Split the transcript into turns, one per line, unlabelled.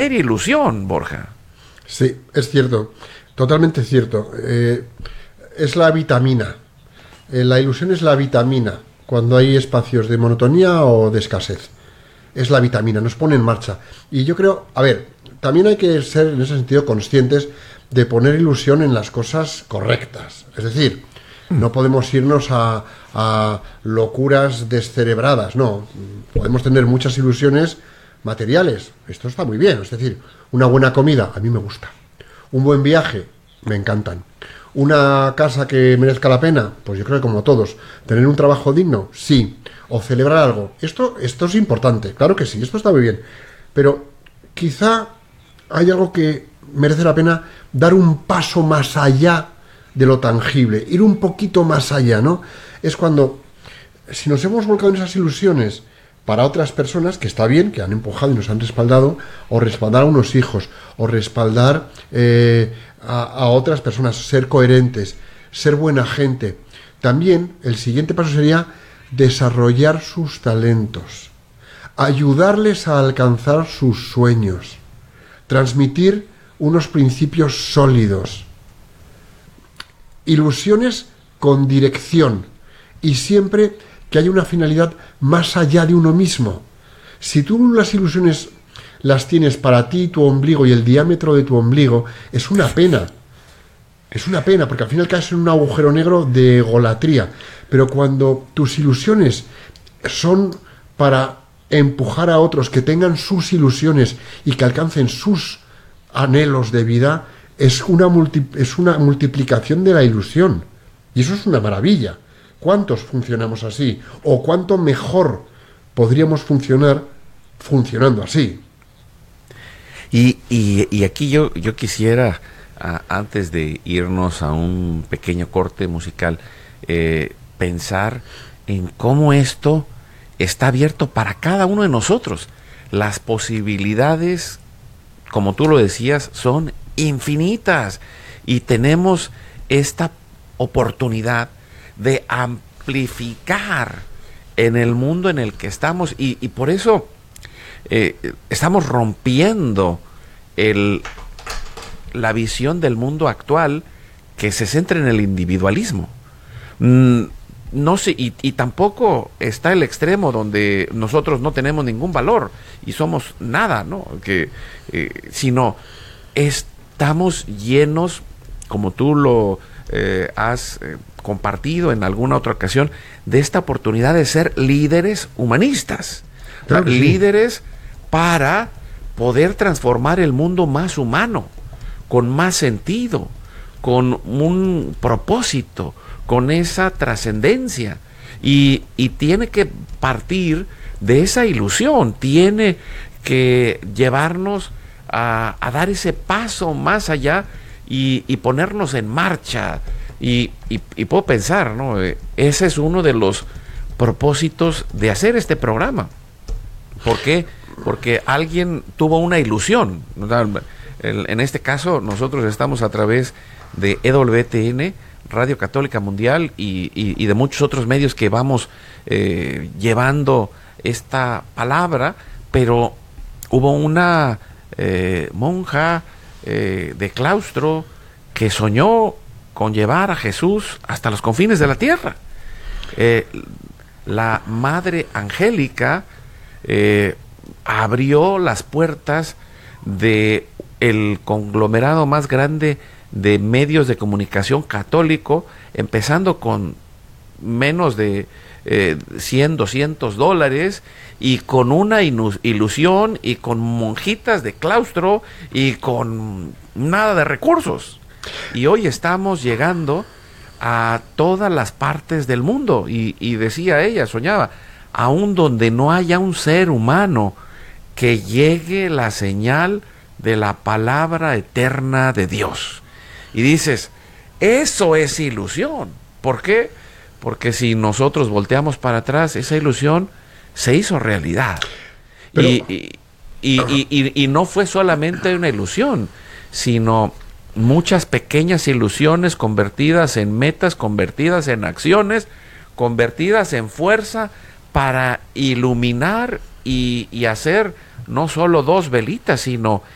tener ilusión, Borja.
Sí, es cierto, totalmente cierto. Es la vitamina. La ilusión es la vitamina cuando hay espacios de monotonía o de escasez. Es la vitamina, nos pone en marcha. Y yo creo, a ver, también hay que ser en ese sentido conscientes de poner ilusión en las cosas correctas. Es decir, no podemos irnos a locuras descerebradas, no. Podemos tener muchas ilusiones materiales. Esto está muy bien. Es decir, una buena comida, a mí me gusta. Un buen viaje, me encantan. Una casa que merezca la pena, pues yo creo que como todos. Tener un trabajo digno, sí. O celebrar algo. Esto es importante, claro que sí, esto está muy bien. Pero quizá hay algo que merece la pena dar un paso más allá de lo tangible, ir un poquito más allá, ¿no? Es cuando, si nos hemos volcado en esas ilusiones para otras personas, que está bien, que han empujado y nos han respaldado, o respaldar a unos hijos, o respaldar a otras personas, ser coherentes, ser buena gente. También el siguiente paso sería desarrollar sus talentos, ayudarles a alcanzar sus sueños, transmitir unos principios sólidos, ilusiones con dirección y siempre que haya una finalidad más allá de uno mismo. Si tú las ilusiones las tienes para ti, tu ombligo y el diámetro de tu ombligo, es una pena. Es una pena, porque al final caes en un agujero negro de egolatría. Pero cuando tus ilusiones son para empujar a otros que tengan sus ilusiones y que alcancen sus anhelos de vida, es una multiplicación de la ilusión. Y eso es una maravilla. ¿Cuántos funcionamos así? ¿O cuánto mejor podríamos funcionar funcionando así?
Y aquí yo quisiera, antes de irnos a un pequeño corte musical, pensar en cómo esto está abierto para cada uno de nosotros. Las posibilidades, como tú lo decías, son infinitas y tenemos esta oportunidad de amplificar en el mundo en el que estamos y por eso estamos rompiendo la visión del mundo actual que se centra en el individualismo. No sé, y tampoco está el extremo donde nosotros no tenemos ningún valor y somos nada, ¿no? Sino estamos llenos, como tú lo has compartido en alguna otra ocasión, de esta oportunidad de ser líderes humanistas,
claro que sí.
Líderes para poder transformar el mundo más humano, con más sentido, con un propósito, con esa trascendencia, y tiene que partir de esa ilusión, tiene que llevarnos a dar ese paso más allá y ponernos en marcha, y puedo pensar, ¿no? Ese es uno de los propósitos de hacer este programa. ¿Por qué? Porque alguien tuvo una ilusión. En este caso, nosotros estamos a través de EWTN, Radio Católica Mundial, y de muchos otros medios que vamos llevando esta palabra, pero hubo una monja de claustro que soñó con llevar a Jesús hasta los confines de la tierra. La Madre Angélica abrió las puertas de el conglomerado más grande de medios de comunicación católico, empezando con menos de $100-200 y con una ilusión y con monjitas de claustro y con nada de recursos. Y hoy estamos llegando a todas las partes del mundo y decía ella, soñaba, aún donde no haya un ser humano que llegue la señal de la palabra eterna de Dios. Y dices, eso es ilusión. ¿Por qué? Porque si nosotros volteamos para atrás, esa ilusión se hizo realidad. Pero, y no fue solamente una ilusión, sino muchas pequeñas ilusiones convertidas en metas, convertidas en acciones, convertidas en fuerza para iluminar y hacer no solo 2 velitas, sino